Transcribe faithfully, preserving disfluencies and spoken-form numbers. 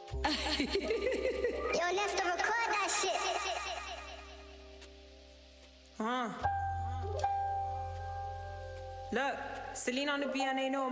Yo, Nesta, record that shit. Huh. Look, Celine on the piano, no.